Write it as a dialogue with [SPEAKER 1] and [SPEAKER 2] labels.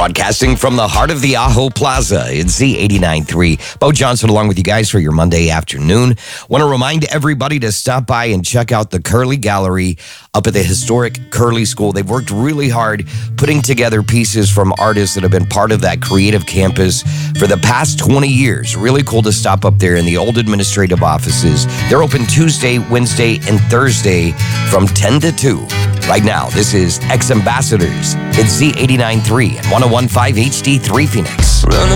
[SPEAKER 1] Broadcasting from the heart of the Ajo Plaza in Z89.3. Bo Johnson along with you guys for your Monday afternoon. Want to remind everybody to stop by and check out the Curly Gallery up at the historic Curly School. They've worked really hard putting together pieces from artists that have been part of that creative campus for the past 20 years. Really cool to stop up there in the old administrative offices. They're open Tuesday, Wednesday, and Thursday from 10 to 2. Right now, this is Ex-Ambassadors at Z89.3 and 101.5 HD3 Phoenix.